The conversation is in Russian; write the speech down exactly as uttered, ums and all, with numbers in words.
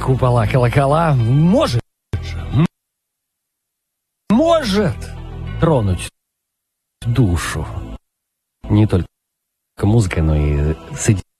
купола, колокола может, может тронуть душу. Не только музыкой, но и